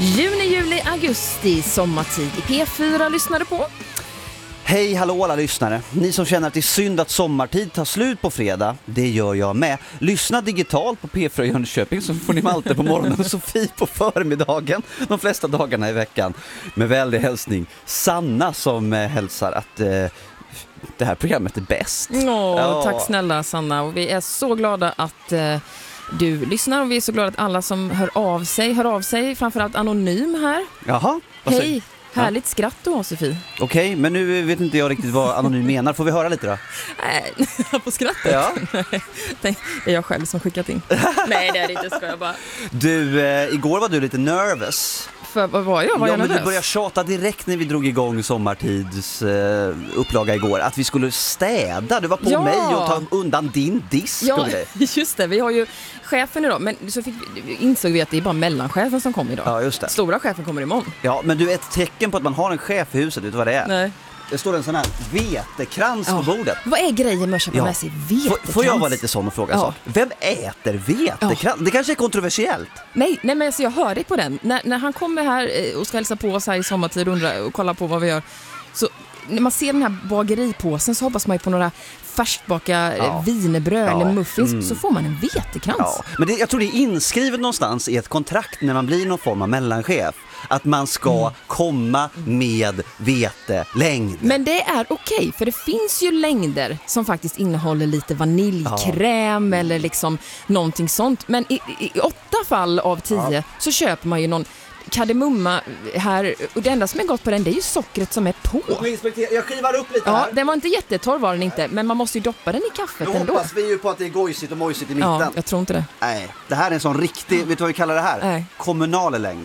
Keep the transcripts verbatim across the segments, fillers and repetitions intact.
Juni, juli, augusti, sommartid i P fyra lyssnade på. Hej, hallå alla lyssnare. Ni som känner att det är synd att sommartid tar slut på fredag, det gör jag med. Lyssna digitalt på P fyra Jönköping så får ni Malte på morgonen och Sofie på förmiddagen de flesta dagarna i veckan. Med vänlig hälsning Sanna som eh, hälsar att eh, det här programmet är bäst. Åh, ja. Tack snälla Sanna, och vi är så glada att eh, du lyssnar och vi är så glada att alla som hör av sig, hör av sig, framförallt anonym här. Jaha, vad säger? Hej, härligt skratt du har, Sofie. Okej, okay, men nu vet inte jag riktigt vad anonym menar. Får vi höra lite då? Nej, på skrattet? Ja. Det är jag själv som skickat in. Nej, det är det inte, ska jag bara. Du, eh, igår var du lite nervös. För vad var jag? Var ja, jag men nervös? du började tjata direkt när vi drog igång sommartids eh, upplaga igår att vi skulle städa. Du var på ja. mig och ta undan din disk. Ja, och det. just det. Vi har ju chefen idag, men så fick, insåg vi att det är bara mellanchefen som kommer idag. Ja, just det. Stora chefen kommer imorgon. Ja, men du är ett tecken på att man har en chef i huset, vet du vad det är? Nej. Det står en sån här vetekrans ja. på bordet. Vad är grejen med att köpa ja. med sig vetekrans? Får jag vara lite sån och fråga en ja. sak? Vem äter vetekrans? Ja. Det kanske är kontroversiellt. Nej, nej men alltså jag hör dig på den. När, när han kommer här och ska hälsa på oss här i sommartid och, undra, och kolla på vad vi gör, så när man ser den här bageripåsen så hoppas man ju på några färskbaka ja. vinerbröd ja. eller muffins, mm. så får man en vetekrans. Ja. Men det, jag tror det är inskrivet någonstans i ett kontrakt när man blir någon form av mellanchef att man ska mm. komma med vetelängd. Men det är okej, okay, för det finns ju längder som faktiskt innehåller lite vaniljkräm ja. eller liksom någonting sånt. Men i, i åtta fall av tio ja. så köper man ju någon kardemumma här, och det enda som är gott på den, det är ju sockret som är på. Jag skivar upp lite ja, här. Den var inte jättetorr var den inte, men man måste ju doppa den i kaffet nu ändå. hoppas vi ju på att det är gojsigt och mojsigt i mitten. Ja, jag tror inte det. Nej, det här är en sån riktig, vet du vad vi kallar det här? Nej. Kommunal längd.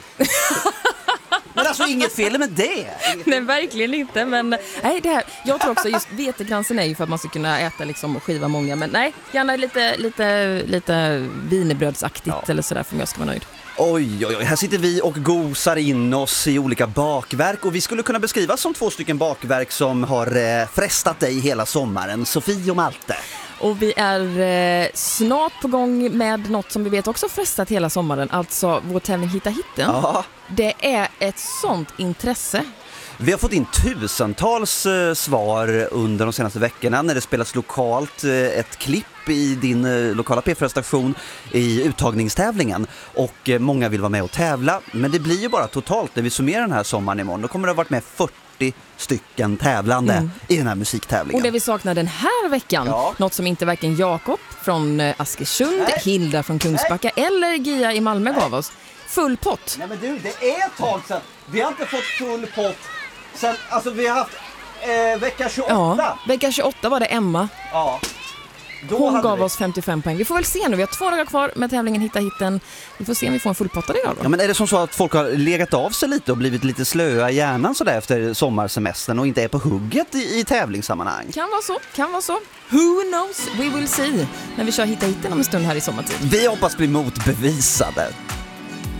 Men alltså inget fel med det. Inget nej, verkligen inte, men nej, det här, jag tror också just vetekransen är ju för att man ska kunna äta liksom och skiva många, men nej, gärna lite, lite, lite vinerbrödsaktigt ja. eller sådär för att jag ska vara nöjd. Oj, oj, oj, här sitter vi och gosar in oss i olika bakverk och vi skulle kunna beskrivas som två stycken bakverk som har eh, frestat dig hela sommaren, Sofie och Malte. Och vi är eh, snart på gång med något som vi vet också frestat hela sommaren, alltså vår tävling Hitta Hitten. Ja. Det är ett sånt intresse. Vi har fått in tusentals eh, svar under de senaste veckorna när det spelas lokalt eh, ett klipp i din eh, lokala P fyra-station i uttagningstävlingen och eh, många vill vara med och tävla, men det blir ju bara totalt när vi summerar den här sommaren imorgon. Då kommer det ha varit med fyrtio stycken tävlande mm. i den här musiktävlingen. Och det vi saknar den här veckan, ja. något som inte varken Jakob från eh, Askersund, Nej. Hilda från Kungsbacka Nej. eller Gia i Malmö Nej. gav oss, full pott. Nej men du, det är ett tag sedan. Vi har inte fått full pott. Sen, alltså vi har haft eh, vecka tjugoåtta. Ja, vecka tjugoåtta var det Emma. Ja. Då Hon gav vi... oss femtiofem poäng. Vi får väl se nu, vi har två dagar kvar med tävlingen Hitta Hitten. Vi får se om vi får en fullpottad idag då. Ja, men är det som så att folk har legat av sig lite och blivit lite slöa i hjärnan så där efter sommarsemestern och inte är på hugget i, i tävlingssammanhang? Kan vara så, kan vara så. Who knows? We will see. När vi kör Hitta Hitten om en stund här i sommartid. Vi hoppas bli motbevisade.